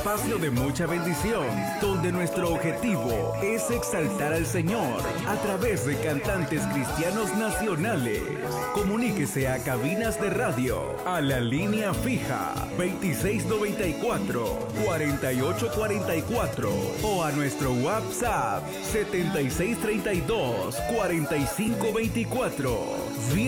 espacio de mucha bendición, donde nuestro objetivo es exaltar al Señor a través de cantantes cristianos nacionales. Comuníquese a cabinas de radio a la línea fija 2694-4844 o a nuestro WhatsApp 7632-4524.